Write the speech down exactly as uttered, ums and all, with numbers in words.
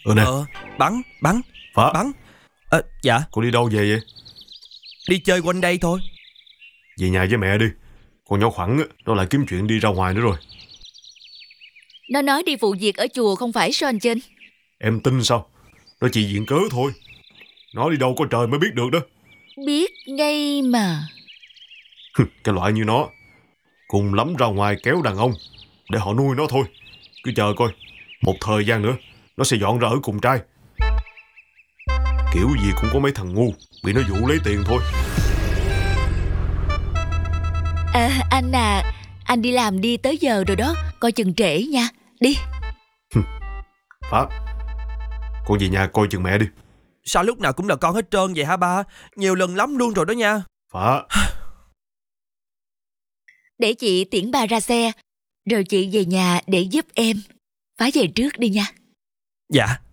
Ừ nè. Ờ, bắn, bắn, Phá, bắn. Ờ, dạ, cô đi đâu về vậy? đi chơi quanh đây thôi. Về nhà với mẹ đi. Con nhỏ Khoẳng á, nó lại kiếm chuyện đi ra ngoài nữa rồi. Nó nói đi phụ việc ở chùa không phải sao anh Chinh? Em tin sao? Nó chỉ viện cớ thôi. Nó đi đâu có trời mới biết được đó. Biết ngay mà. Cái loại như nó cùng lắm ra ngoài kéo đàn ông để họ nuôi nó thôi. Cứ chờ coi, một thời gian nữa nó sẽ dọn ra ở cùng trai. Kiểu gì cũng có mấy thằng ngu bị nó dụ lấy tiền thôi. À, anh à, anh đi làm đi, tới giờ rồi đó, coi chừng trễ nha. Đi. Phá, con về nhà coi chừng mẹ đi. Sao lúc nào cũng là con hết trơn vậy hả ba? Nhiều lần lắm luôn rồi đó nha. Phá. Để chị tiễn bà ra xe, rồi chị về nhà để giúp em. Phá về trước đi nha. Dạ.